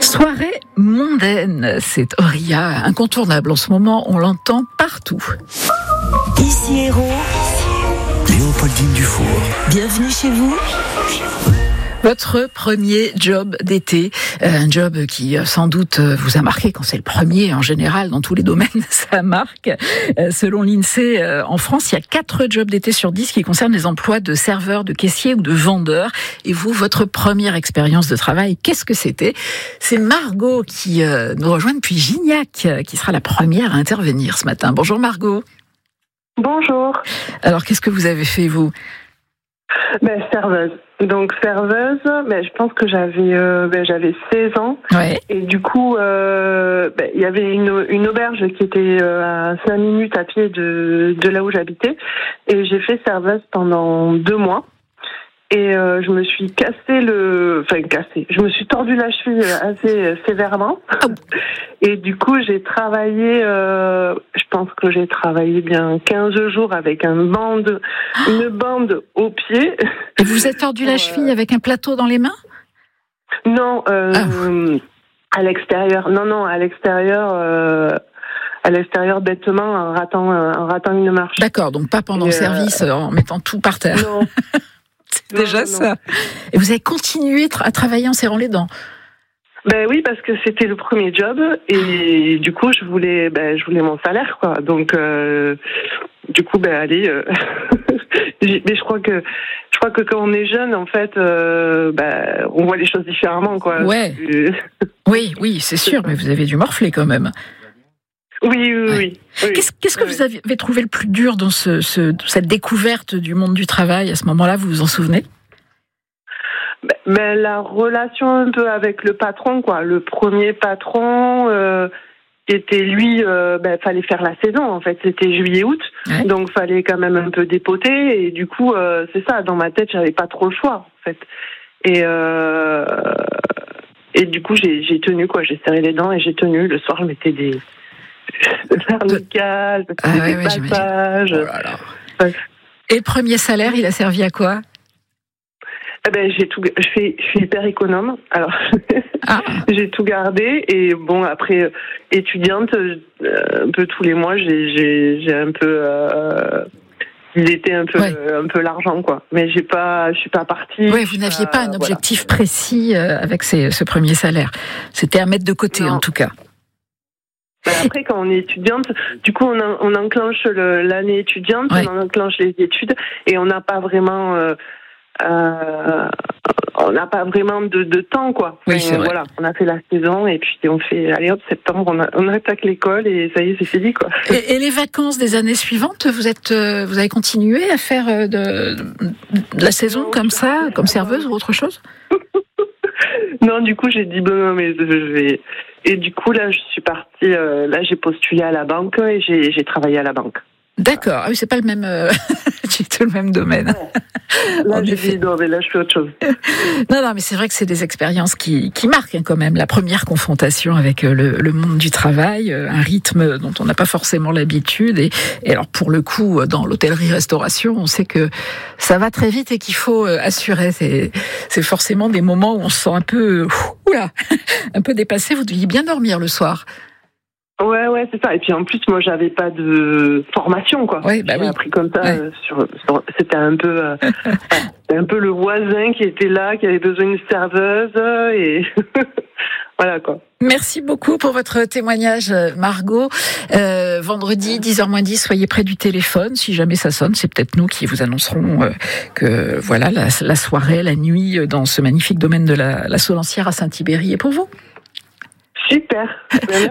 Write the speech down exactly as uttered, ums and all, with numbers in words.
Soirée mondaine, c'est Auria, incontournable en ce moment, on l'entend partout. Ici Héros, Léopoldine Dufour. Bienvenue chez vous. Votre premier job d'été, un job qui sans doute vous a marqué quand c'est le premier, en général dans tous les domaines ça marque. Selon l'INSEE, en France, il y a quatre jobs d'été sur dix qui concernent les emplois de serveur, de caissier ou de vendeur. Et vous, votre première expérience de travail, qu'est-ce que c'était ? C'est Margot qui nous rejoint depuis Gignac, qui sera la première à intervenir ce matin. Bonjour Margot. Bonjour. Alors qu'est-ce que vous avez fait vous ? Ben, serveuse. Donc serveuse, ben, je pense que j'avais euh, ben, j'avais seize ans. Ouais. Et du coup, euh, ben, il y avait une, une auberge qui était euh, à cinq minutes à pied de, de là où j'habitais. Et j'ai fait serveuse pendant deux mois. Et euh, je me suis cassé le... Enfin, cassé. Je me suis tordu la cheville assez sévèrement. Oh. Et du coup, j'ai travaillé... Euh, je pense que j'ai travaillé bien quinze jours avec un bande, une bande au pied. Et vous vous êtes tordu la cheville avec un plateau dans les mains ? Non, euh, ah. à l'extérieur. Non, non, à l'extérieur... Euh, à l'extérieur, bêtement, en ratant, en ratant une marche. D'accord, donc pas pendant Et le service, euh... en mettant tout par terre. Non. C'est déjà non, ça. Non. Et vous avez continué tra- à travailler en serrant les dents ? Ben oui, parce que c'était le premier job et du coup je voulais, ben je voulais mon salaire quoi. Donc euh, du coup ben allez, euh, mais je crois que je crois que quand on est jeune en fait, euh, ben on voit les choses différemment quoi. Ouais. oui, oui, c'est sûr, mais vous avez dû morfler quand même. Oui, oui, ouais. oui. oui. Qu'est-ce, qu'est-ce que oui. vous avez trouvé le plus dur dans ce, ce, cette découverte du monde du travail à ce moment-là, vous vous en souvenez ? ben, ben, la relation un peu avec le patron, quoi. Le premier patron euh, qui était lui, euh, ben fallait faire la saison en fait. C'était juillet-août, ouais. Donc fallait quand même un peu dépoter. Et du coup, euh, c'est ça. Dans ma tête, j'avais pas trop le choix en fait. Et euh, et du coup, j'ai, j'ai tenu quoi. J'ai serré les dents et j'ai tenu. Le soir, je mettais des faire le calme, ah des ouais, ouais, passages. Oh là là. Ouais. Et le premier salaire, il a servi à quoi ? Eh ben, j'ai tout, je fais, je suis hyper économe. Alors, ah. j'ai tout gardé et bon, après, étudiante, euh, un peu tous les mois, j'ai, j'ai, j'ai un peu, euh, il était un peu, ouais. euh, un peu l'argent, quoi. Mais j'ai pas, je suis pas partie. Oui, vous n'aviez pas, pas un objectif voilà. précis euh, avec ces, ce premier salaire. C'était à mettre de côté, non. En tout cas. Ben après, quand on est étudiante, du coup, on, a, on enclenche le, l'année étudiante, ouais. on enclenche les études et on n'a pas vraiment, euh, euh, on n'a pas vraiment de, de temps, quoi. Oui, c'est et, vrai. Voilà, on a fait la saison et puis on fait, allez hop, septembre, on, a, on attaque l'école et ça y est, c'est fini, quoi. Et, et les vacances des années suivantes, vous êtes, euh, vous avez continué à faire de, de la saison non, comme ça, comme serveuse ou autre chose ? Non, du coup, j'ai dit bon, non, mais je vais. Et du coup, là, je suis partie. Euh, là, j'ai postulé à la banque et j'ai, j'ai travaillé à la banque. D'accord. Ah oui, c'est pas le même, euh, tout le même domaine. Là, en j'ai effet. dit non, mais là, je fais autre chose. Non, non, mais c'est vrai que c'est des expériences qui, qui marquent hein, quand même la première confrontation avec le, le monde du travail, un rythme dont on n'a pas forcément l'habitude. Et, et alors, pour le coup, dans l'hôtellerie-restauration, on sait que ça va très vite et qu'il faut assurer. C'est, c'est forcément des moments où on se sent un peu, oula, un peu dépassé. Vous deviez bien dormir le soir. Ouais, ouais, c'est ça. Et puis en plus, moi, j'avais pas de formation, quoi. Ouais, bah J'ai oui. appris comme ça. Ouais. Euh, sur, sur, c'était un peu, euh, c'était un peu le voisin qui était là, qui avait besoin d'une serveuse, et voilà, quoi. Merci beaucoup pour votre témoignage, Margot. Euh, vendredi, dix heures moins dix, soyez près du téléphone. Si jamais ça sonne, c'est peut-être nous qui vous annoncerons euh, que voilà, la, la soirée, la nuit, dans ce magnifique domaine de la, la Solancière à Saint-Thibéry est pour vous. Super.